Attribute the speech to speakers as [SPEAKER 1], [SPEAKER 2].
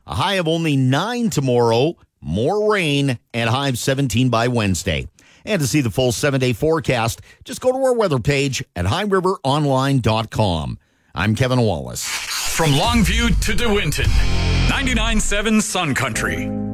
[SPEAKER 1] A high of only 9 tomorrow, more rain, and a high of 17 by Wednesday. And to see the full 7-day forecast, just go to our weather page at highriveronline.com. I'm Kevin Wallace.
[SPEAKER 2] From Longview to DeWinton, 99.7 Sun Country.